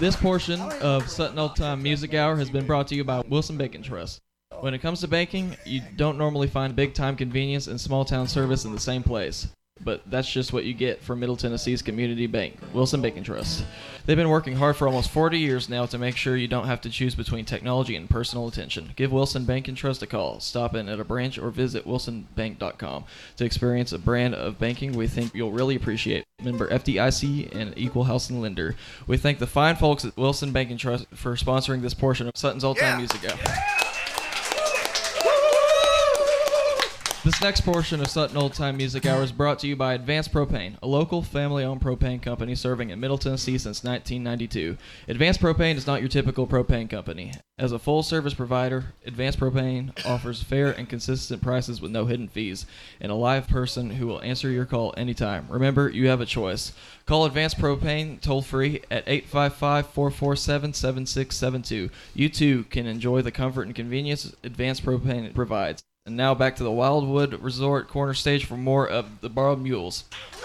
This portion of Sutton Old Time Music Hour has been brought to you by Wilson Banking Trust. When it comes to banking, you don't normally find big-time convenience and small-town service in the same place. But that's just what you get from Middle Tennessee's community bank, Wilson Banking Trust. They've been working hard for almost 40 years now to make sure you don't have to choose between technology and personal attention. Give Wilson Banking Trust a call. Stop in at a branch or visit wilsonbank.com to experience a brand of banking we think you'll really appreciate. Member FDIC and equal housing lender. We thank the fine folks at Wilson Banking Trust for sponsoring this portion of Sutton's Old Time Music Hour. This next portion of Sutton Old Time Music Hour is brought to you by Advanced Propane, a local family-owned propane company serving in Middle Tennessee since 1992. Advanced Propane is not your typical propane company. As a full-service provider, Advanced Propane offers fair and consistent prices with no hidden fees, and a live person who will answer your call anytime. Remember, you have a choice. Call Advanced Propane toll-free at 855-447-7672. You too can enjoy the comfort and convenience Advanced Propane provides. And now back to the Wildwood Resort corner stage for more of the Borrowed Mules.